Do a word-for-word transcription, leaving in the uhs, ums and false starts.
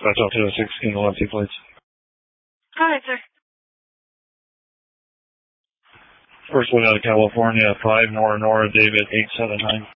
Dispatch out to sixteen eleven, please. Go ahead, sir. First one out of California, five Nora Nora David eight seven nine.